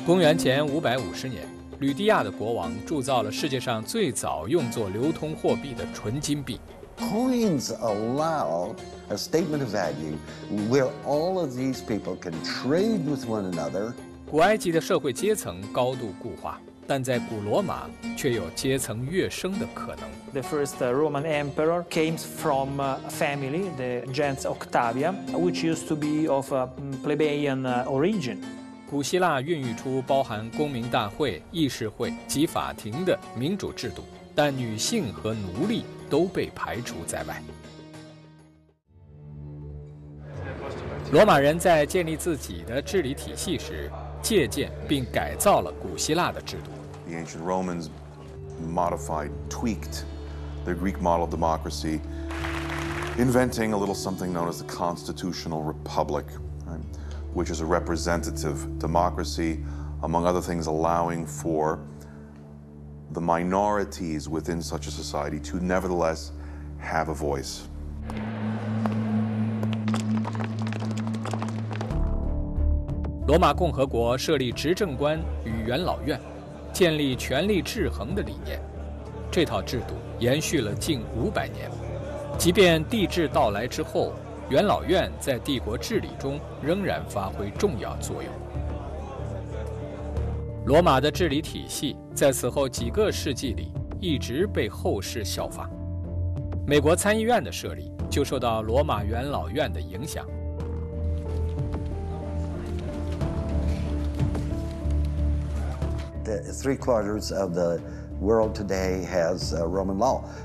公元前550年，吕地亚的国王铸造了世界上最早用作流通货币的纯金币。 Coins allow a statement of value where all of these people can trade with one another. 古埃及的社会阶层高度固化，但在古罗马却有阶层跃升的可能。 The first Roman emperor came from a family, the gens Octavian, which used to be of plebeian origin. 古希腊孕育出包含公民大会、议事会及法庭的民主制度，但女性和奴隶都被排除在外。罗马人在建立自己的治理体系时，借鉴并改造了古希腊的制度。 The ancient Romans modified, tweaked their Greek model of democracy, inventing a little something known as the constitutional republic, right, which is a representative democracy, among other things, allowing for the minorities within such a society to nevertheless have a voice. 罗马共和国设立执政官与元老院，建立权力制衡的理念。这套制度延续了近500年，即便帝制到来之后，元老院在帝国治理中仍然发挥重要作用。罗马的治理体系在此后几个世纪里一直被后世效仿。美国参议院的设立就受到罗马元老院的影响。 3/4 of the world today has Roman law.